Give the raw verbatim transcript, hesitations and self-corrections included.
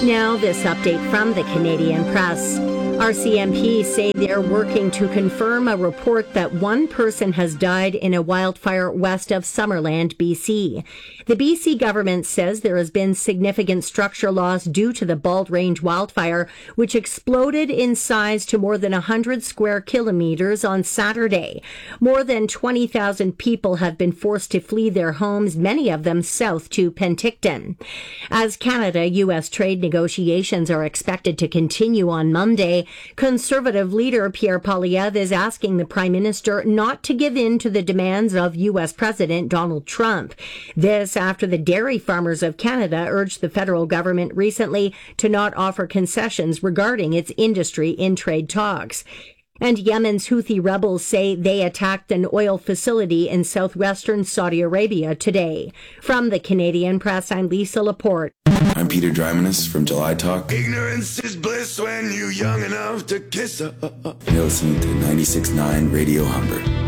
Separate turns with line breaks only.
Now, this update from the Canadian Press. R C M P say they're working to confirm a report that one person has died in a wildfire west of Summerland, B C. The B C government says there has been significant structure loss due to the Bald Range wildfire, which exploded in size to more than one hundred square kilometers on Saturday. More than twenty thousand people have been forced to flee their homes, many of them south to Penticton. As Canada U S trade negotiations are expected to continue on Monday, Conservative leader Pierre Poilievre is asking the Prime Minister not to give in to the demands of U S President Donald Trump. This after the dairy farmers of Canada urged the federal government recently to not offer concessions regarding its industry in trade talks. And Yemen's Houthi rebels say they attacked an oil facility in southwestern Saudi Arabia today. From the Canadian Press, I'm Lisa Laporte.
I'm Peter Drymanis from July Talk.
Ignorance is bliss when you're young enough to kiss her.
You're listening to ninety-six point nine Radio Humber.